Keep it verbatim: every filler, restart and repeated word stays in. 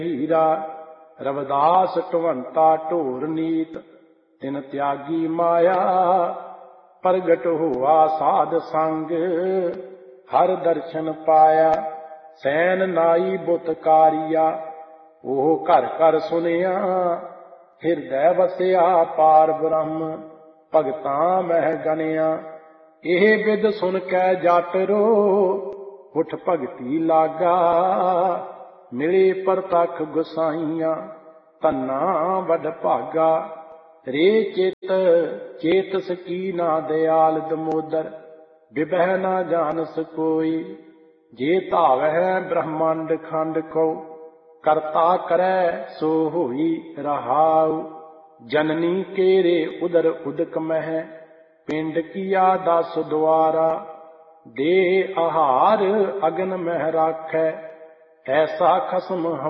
ਹੀਰਾ। ਰਵਿਦਾਸ ਢਵੰਤਾ ਢੋਰ ਨੀਤ ਤਿਨ ਤਿਆਗੀ ਮਾਇਆ। ਪ੍ਰਗਟ ਹੋਆ ਸਾਧ ਸੰਗ ਹਰ ਦਰਸ਼ਨ ਪਾਇਆ। ਸੈਨ ਨਾਈ ਬੁੱਤ ਕਾਰੀਆ ਉਹ ਘਰ ਘਰ ਸੁਨਿਆ। ਹਿਰਦੈ ਵਸਿਆ ਪਾਰ ਬ੍ਰਹਮ ਭਗਤਾਂ ਮਹਿ ਗਨਿਆ। ਇਹ ਬਿਦ ਸੁਨ ਕੈ ਜਟ ਰੋ ਉਠ ਭਗਤੀ ਲਾਗਾ। ਮਿਲੇ ਪ੍ਰਤੱਖ ਗੁਸਾਈਆਂ ਧੰਨਾ ਵਡ ਭਾਗਾ। ਰੇ ਚਿਤ ਚੇਤਸ ਕੀਨਾ ਦਿਆਲ ਦਮੋਦਰ ਬਿਬਹਿ ਨਾ ਜਾਨਸ ਕੋਈ। ਜੇ ਧਾਵਹਿ ਬ੍ਰਹਮੰਡ ਖੰਡ ਕੋ ਕਰਤਾ ਕਰੈ ਸੋ ਹੋਈ ਰਹਾਉ। ਜਨਨੀ ਕੇਰੇ ਉਦਰ ਉਦਕ ਮਹਿ ਪਿੰਡ ਕੀਆ ਦਸ ਦੁਆਰਾ। ਦੇ ਆਹਾਰ ਅਗਨ ਮਹਿ ਰਾਖੈ ਐਸਾ ਖਸਮ